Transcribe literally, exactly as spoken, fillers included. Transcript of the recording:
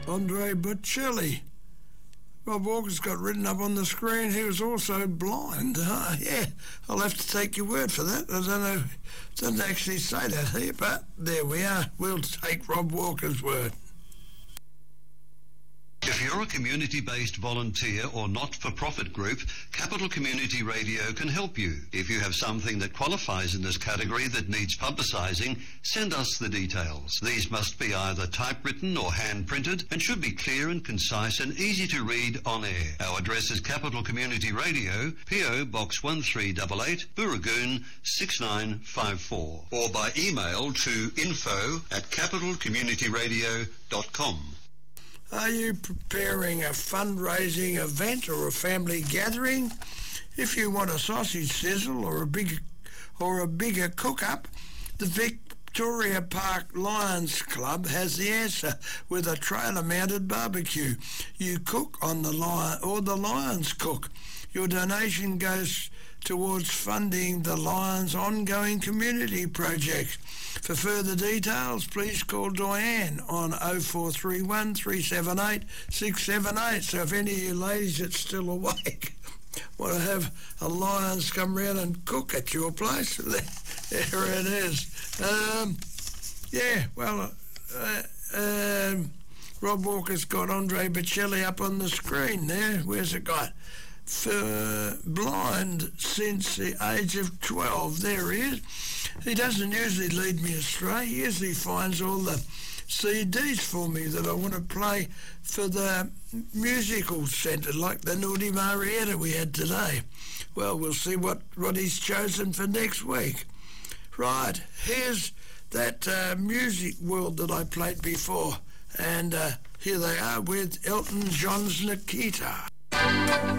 Andre Bocelli. Rob Walker's got written up on the screen he was also blind. Uh, yeah, I'll have to take your word for that. I don't know, it doesn't actually say that here, but there we are. We'll take Rob Walker's word. If you're a community-based volunteer or not-for-profit group, Capital Community Radio can help you. If you have something that qualifies in this category that needs publicising, send us the details. These must be either typewritten or hand-printed and should be clear and concise and easy to read on air. Our address is Capital Community Radio, P O Box one three eight eight, Booragoon six nine five four, or by email to info at capital community radio dot com. Are you preparing a fundraising event or a family gathering? If you want a sausage sizzle or a big or a bigger cook-up, the Victoria Park Lions Club has the answer with a trailer-mounted barbecue. You cook on the lion, or the Lions cook. Your donation goes towards funding the Lions' ongoing community project. For further details, please call Diane on oh four three one, three seven eight, six seven eight. So if any of you ladies that's still awake want to have a Lions come round and cook at your place, there, there it is. Um, yeah, well, uh, um, Rob Walker's got Andre Bocelli up on the screen there. Where's it got? For blind since the age of twelve. There he is. He doesn't usually lead me astray. He usually finds all the C Ds for me that I want to play for the musical centre, like the Naughty Marietta we had today. Well, we'll see what, what he's chosen for next week. Right, here's that uh, music world that I played before. And uh, here they are with Elton John's Nikita.